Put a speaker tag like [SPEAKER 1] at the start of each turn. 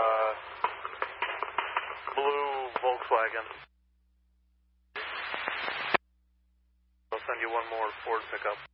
[SPEAKER 1] blue Volkswagen. I'll send you one more Ford pickup.